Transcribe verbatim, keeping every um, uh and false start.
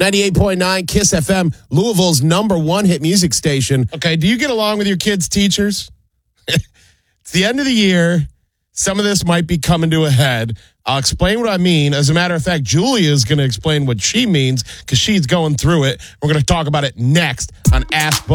ninety-eight point nine KISS F M, Louisville's number one hit music station. Okay, do you get along with your kids' teachers? It's the end of the year. Some of this might be coming to a head. I'll explain what I mean. As a matter of fact, Julia is going to explain what she means because she's going through it. We're going to talk about it next on Ask